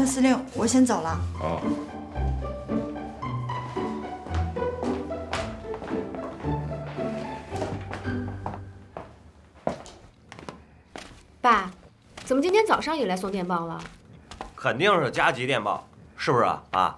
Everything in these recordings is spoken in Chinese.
那司令，我先走了。 啊。 爸，怎么今天早上也来送电报了？ 肯定是加急电报，是不是啊？啊，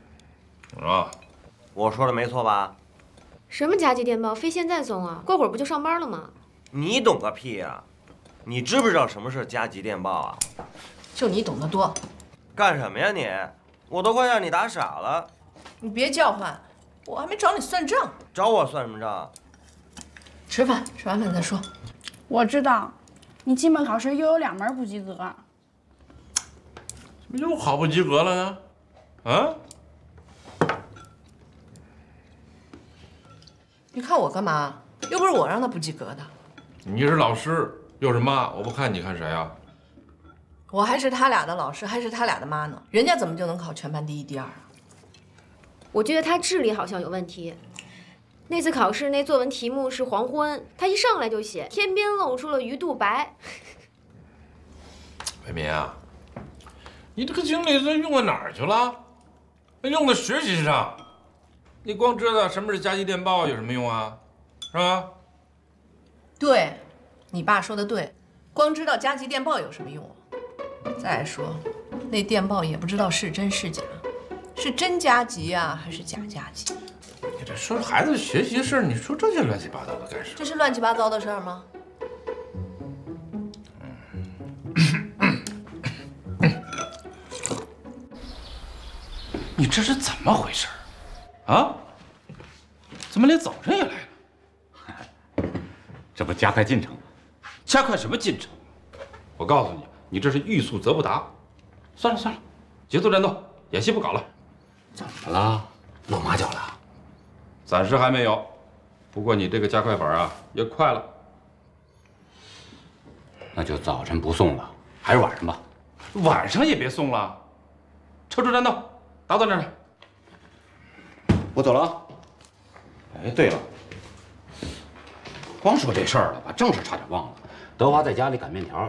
我说的没错吧？ 什么加急电报？非现在送啊？过会儿不就上班了吗？ 你懂个屁呀！你知不知道什么是加急电报啊？ 就你懂得多。 干什么呀你？我都快让你打傻了。 你别叫唤，我还没找你算账。 找我算什么账？ 吃饭，吃完饭再说。 我知道，你期末考试又有2门不及格。 怎么又考不及格了呢？啊？ 你看我干嘛？又不是我让他不及格的。 你是老师，又是妈，我不看你看谁啊？ 我还是他俩的老师，还是他俩的妈呢？人家怎么就能考全班第1、第2啊？ 我觉得他智力好像有问题。那次考试那作文题目是黄昏，他一上来就写天边露出了鱼肚白。 伟民啊，你这个精力这用到哪儿去了？用到学习上。你光知道什么是加急电报有什么用啊？是吧？ 对，你爸说的对，光知道加急电报有什么用啊？再说，那电报也不知道是真是假，是真加急啊，还是假加急？ 你这说孩子学习事儿，你说这些乱七八糟的干什么？ 这是乱七八糟的事儿吗？ 你这是怎么回事啊？怎么连早晨也来了？ 这不加快进程吗？ 加快什么进程？我告诉你，你这是欲速则不达。算了算了，节奏战斗，演戏不搞了。 怎么了？露马脚了？ 暂时还没有，不过你这个加快板啊也快了。 那就早晨不送了，还是晚上吧。 晚上也别送了，车出战斗，打到那儿来。 我走了啊。哎，对了，光说这事儿了，把正事差点忘了。德华在家里擀面条，